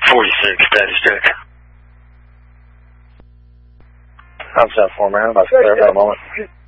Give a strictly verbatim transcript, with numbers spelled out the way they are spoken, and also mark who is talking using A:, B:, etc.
A: forty-six, status check.
B: I'm set for, man. I'm about to clear for a moment.